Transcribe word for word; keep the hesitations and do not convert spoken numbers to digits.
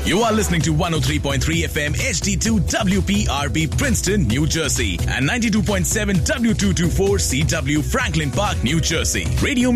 You are listening to one oh three point three F M H D two W P R P Princeton, New Jersey and ninety-two point seven W two twenty-four C W Franklin Park, New Jersey. Radio